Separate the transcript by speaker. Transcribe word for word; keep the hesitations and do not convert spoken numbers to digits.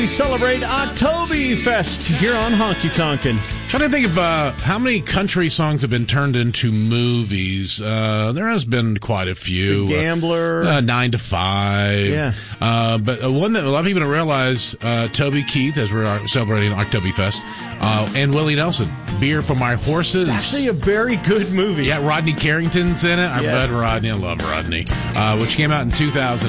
Speaker 1: We celebrate Oktoberfest here on Honky Tonkin'.
Speaker 2: Trying to think of uh, how many country songs have been turned into movies. Uh, there has been quite a few.
Speaker 1: The Gambler.
Speaker 2: Uh, uh, Nine to Five.
Speaker 1: Yeah.
Speaker 2: Uh, but uh, one that a lot of people don't realize, uh, Toby Keith, as we're celebrating Oktoberfest, uh, and Willie Nelson, Beer for My Horses.
Speaker 1: It's actually a very good movie.
Speaker 2: Yeah, Rodney Carrington's in it. I
Speaker 1: Yes.
Speaker 2: read Rodney. I love Rodney. Uh, which came out in two thousand